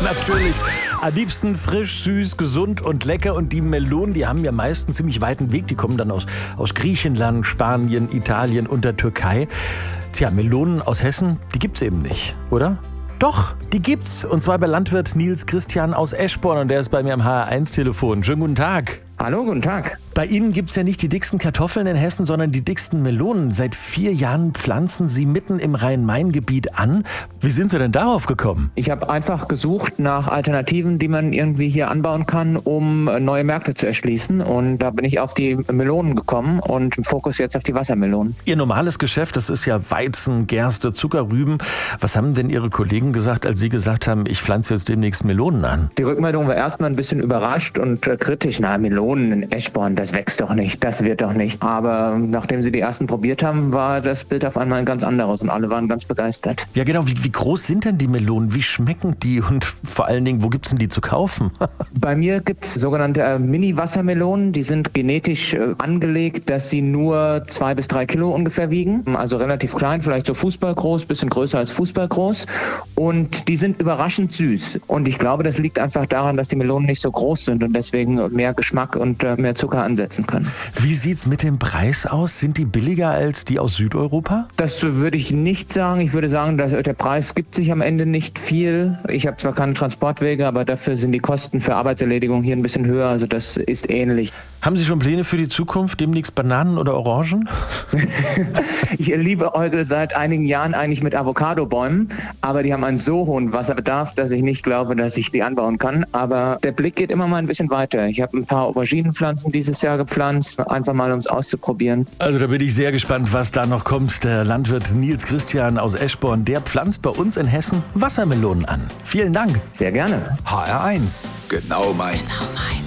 Natürlich. Am liebsten frisch, süß, gesund und lecker. Und die Melonen, die haben ja meist einen ziemlich weiten Weg. Die kommen dann aus Griechenland, Spanien, Italien und der Türkei. Tja, Melonen aus Hessen, die gibt's eben nicht, oder? Doch, die gibt's. Und zwar bei Landwirt Nils Christian aus Eschborn. Und der ist bei mir am HR1-Telefon. Schönen guten Tag. Hallo, guten Tag. Bei Ihnen gibt's ja nicht die dicksten Kartoffeln in Hessen, sondern die dicksten Melonen. Seit 4 Jahren pflanzen Sie mitten im Rhein-Main-Gebiet an. Wie sind Sie denn darauf gekommen? Ich habe einfach gesucht nach Alternativen, die man irgendwie hier anbauen kann, um neue Märkte zu erschließen. Und da bin ich auf die Melonen gekommen und im Fokus jetzt auf die Wassermelonen. Ihr normales Geschäft, das ist ja Weizen, Gerste, Zuckerrüben. Was haben denn Ihre Kollegen gesagt, als Sie gesagt haben, ich pflanze jetzt demnächst Melonen an? Die Rückmeldung war erstmal ein bisschen überrascht und kritisch. Na, Melonen in Eschborn, das wächst doch nicht, das wird doch nicht. Aber nachdem sie die ersten probiert haben, war das Bild auf einmal ein ganz anderes und alle waren ganz begeistert. Ja genau, wie groß sind denn die Melonen? Wie schmecken die? Und vor allen Dingen, wo gibt's denn die zu kaufen? Bei mir gibt es sogenannte Mini-Wassermelonen, die sind genetisch angelegt, dass sie nur 2 bis 3 Kilo ungefähr wiegen. Also relativ klein, vielleicht so fußballgroß, bisschen größer als fußballgroß. Und die sind überraschend süß. Und ich glaube, das liegt einfach daran, dass die Melonen nicht so groß sind und deswegen mehr Geschmack und mehr Zucker ansetzen können. Wie sieht's mit dem Preis aus? Sind die billiger als die aus Südeuropa? Das würde ich nicht sagen. Ich würde sagen, dass der Preis gibt sich am Ende nicht viel. Ich habe zwar keine Transportwege, aber dafür sind die Kosten für Arbeitserledigung hier ein bisschen höher. Also das ist ähnlich. Haben Sie schon Pläne für die Zukunft? Demnächst Bananen oder Orangen? Ich liebäugle seit einigen Jahren eigentlich mit Avocadobäumen, aber die haben einen so hohen Wasserbedarf, dass ich nicht glaube, dass ich die anbauen kann. Aber der Blick geht immer mal ein bisschen weiter. Ich habe ein paar Auberginenpflanzen dieses Jahr gepflanzt, einfach mal um es auszuprobieren. Also da bin ich sehr gespannt, was da noch kommt. Der Landwirt Nils Christian aus Eschborn, der pflanzt bei uns in Hessen Wassermelonen an. Vielen Dank. Sehr gerne. HR1, genau meins.